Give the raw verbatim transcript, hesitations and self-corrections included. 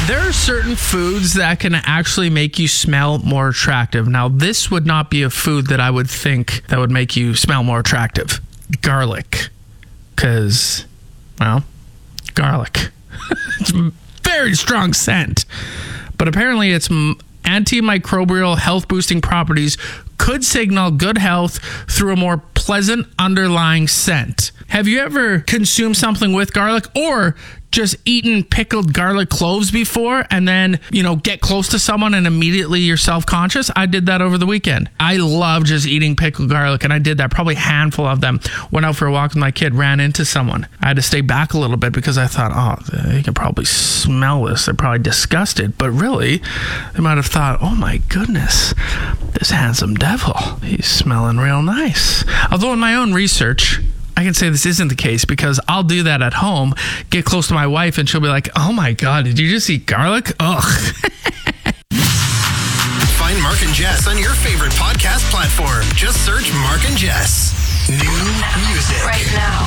There are certain foods that can actually make you smell more attractive. Now, this would not be a food that I would think that would make you smell more attractive. Garlic. Because, well, garlic. It's a very strong scent. But apparently its antimicrobial health-boosting properties could signal good health through a more pleasant underlying scent. Have you ever consumed something with garlic or just eaten pickled garlic cloves before and then, you know, get close to someone and immediately you're self-conscious? I did that over the weekend. I love just eating pickled garlic, and I did that, probably a handful of them. Went out for a walk with my kid, ran into someone. I had to stay back a little bit because I thought, oh, they can probably smell this. They're probably disgusted. But really, they might have thought, oh my goodness, this handsome devil, he's smelling real nice. Although in my own research, I can say this isn't the case because I'll do that at home, get close to my wife, and she'll be like, oh my God, did you just eat garlic? Ugh. Find Mark and Jess on your favorite podcast platform. Just search Mark and Jess. New music. Right now.